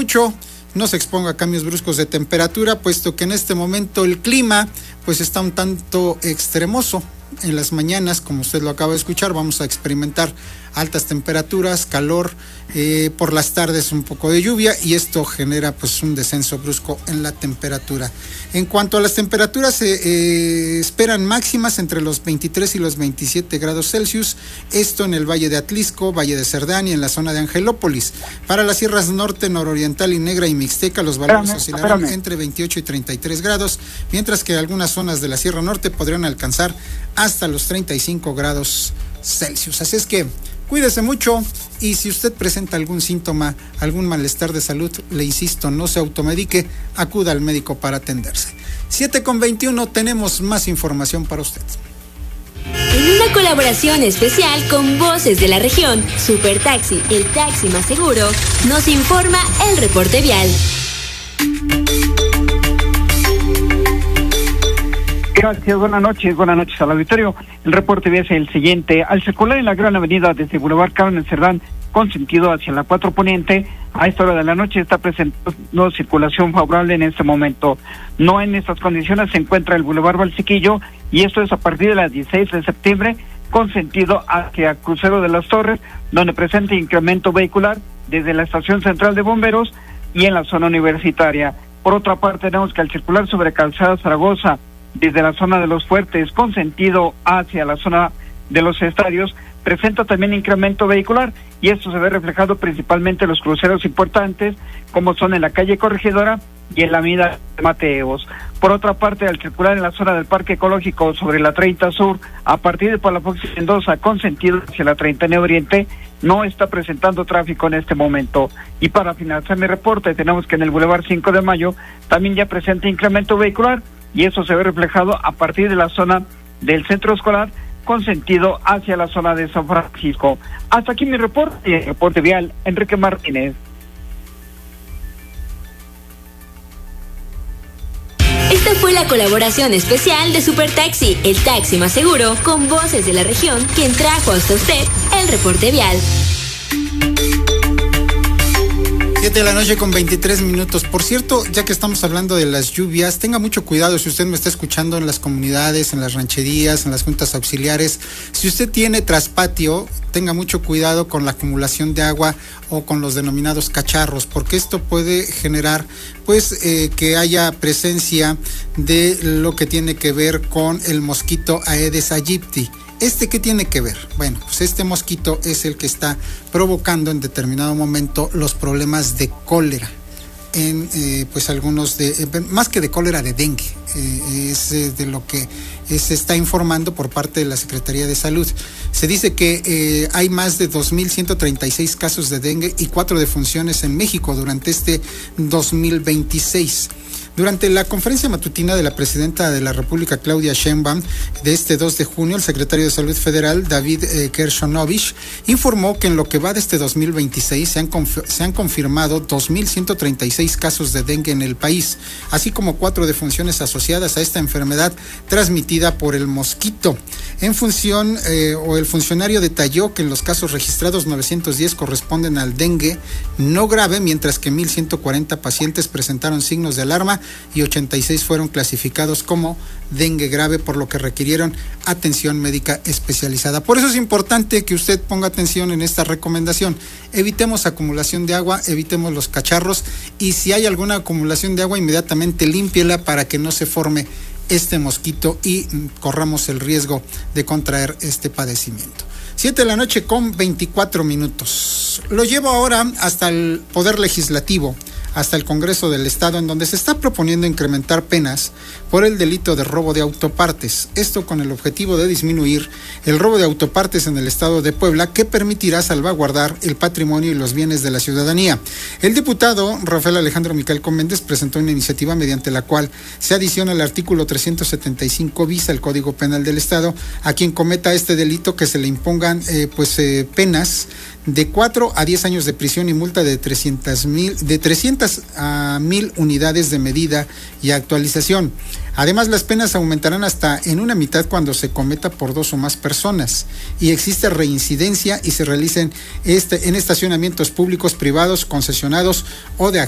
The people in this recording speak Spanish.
mucho, no se exponga a cambios bruscos de temperatura, puesto que en este momento el clima pues está un tanto extremoso. En las mañanas, como usted lo acaba de escuchar, vamos a experimentar altas temperaturas, calor, por las tardes un poco de lluvia, y esto genera pues un descenso brusco en la temperatura. En cuanto a las temperaturas, se esperan máximas entre los 23 y los 27 grados Celsius, esto en el Valle de Atlisco, Valle de Cerdán y en la zona de Angelópolis. Para las sierras norte, nororiental y negra y mixteca, los valores oscilarán entre 28 y 33 grados, mientras que algunas zonas de la Sierra Norte podrían alcanzar hasta los 35 grados Celsius. Así es que cuídese mucho, y si usted presenta algún síntoma, algún malestar de salud, le insisto, no se automedique, acuda al médico para atenderse. 7:21, tenemos más información para usted. En una colaboración especial con Voces de la Región, Super Taxi, el taxi más seguro, nos informa el reporte vial. Gracias, buenas noches al auditorio. El reporte vial es el siguiente. Al circular en la gran avenida desde Boulevard Carmen Cerdán con sentido hacia la 4 Poniente, a esta hora de la noche está presentando circulación favorable en este momento. No en estas condiciones se encuentra el Boulevard Valsequillo, y esto es a partir de las 16 de septiembre con sentido hacia Crucero de las Torres, donde presenta incremento vehicular desde la estación central de bomberos y en la zona universitaria. Por otra parte, tenemos que al circular sobre Calzada Zaragoza desde la zona de Los Fuertes con sentido hacia la zona de los estadios, presenta también incremento vehicular, y esto se ve reflejado principalmente en los cruceros importantes, como son en la calle Corregidora y en la avenida Mateos. Por otra parte, al circular en la zona del Parque Ecológico sobre la 30 Sur, a partir de Palafox y Mendoza con sentido hacia la 30 Oriente, no está presentando tráfico en este momento. Y para finalizar mi reporte, tenemos que en el Boulevard 5 de Mayo también ya presenta incremento vehicular, y eso se ve reflejado a partir de la zona del centro escolar con sentido hacia la zona de San Francisco. Hasta aquí mi reporte vial, Enrique Martínez. Esta fue la colaboración especial de Super Taxi, el taxi más seguro, con Voces de la Región, quien trajo hasta usted el reporte vial. 7:23 p.m. Por cierto, ya que estamos hablando de las lluvias, tenga mucho cuidado si usted me está escuchando en las comunidades, en las rancherías, en las juntas auxiliares. Si usted tiene traspatio, tenga mucho cuidado con la acumulación de agua o con los denominados cacharros, porque esto puede generar que haya presencia de lo que tiene que ver con el mosquito Aedes aegypti. ¿Qué tiene que ver? Bueno, pues este mosquito es el que está provocando en determinado momento los problemas de cólera en algunos más que de cólera, de dengue. Es de lo que se está informando por parte de la Secretaría de Salud. Se dice que hay más de 2,136 casos de dengue y 4 defunciones en México durante este 2026. Durante la conferencia matutina de la presidenta de la República, Claudia Sheinbaum, de este 2 de junio, el secretario de Salud Federal, David Kershonovich, informó que en lo que va de este 2026 se han confirmado 2,136 casos de dengue en el país, así como 4 defunciones asociadas a esta enfermedad transmitida por el mosquito. El funcionario detalló que en los casos registrados 910 corresponden al dengue no grave, mientras que 1,140 pacientes presentaron signos de alarma y 86 fueron clasificados como dengue grave, por lo que requirieron atención médica especializada. Por eso es importante que usted ponga atención en esta recomendación. Evitemos acumulación de agua, evitemos los cacharros, y si hay alguna acumulación de agua, inmediatamente límpiela para que no se forme este mosquito y corramos el riesgo de contraer este padecimiento. 7:24 p.m. Lo llevo ahora hasta el Poder Legislativo, hasta el Congreso del Estado, en donde se está proponiendo incrementar penas por el delito de robo de autopartes. Esto con el objetivo de disminuir el robo de autopartes en el estado de Puebla, que permitirá salvaguardar el patrimonio y los bienes de la ciudadanía. El diputado Rafael Alejandro Micalco Méndez presentó una iniciativa mediante la cual se adiciona el artículo 375 bis al Código Penal del Estado a quien cometa este delito, que se le impongan penas de 4 a 10 años de prisión y multa de 300 a 1,000 unidades de medida y actualización. Además, las penas aumentarán hasta en una mitad cuando se cometa por 2 o más personas y existe reincidencia y se realicen en estacionamientos públicos, privados, concesionados o de